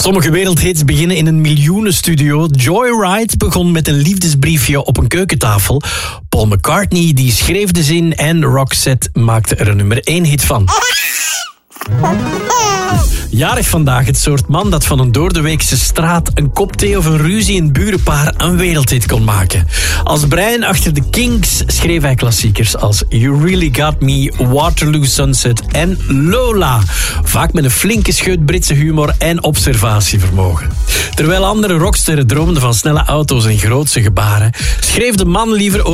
Sommige wereldhits beginnen in een miljoenenstudio. Joyride begon met een liefdesbriefje op een keukentafel. Paul McCartney die schreef de zin en Roxette maakte er een nummer 1 hit van. Jarig vandaag het soort man dat van een doordeweekse straat een kop thee of een ruzie in het burenpaar een wereldhit kon maken. Als brein achter de Kinks schreef hij klassiekers als You Really Got Me, Waterloo Sunset en Lola. Vaak met een flinke scheut Britse humor en observatievermogen. Terwijl andere rocksterren droomden van snelle auto's en grootse gebaren, schreef de man liever over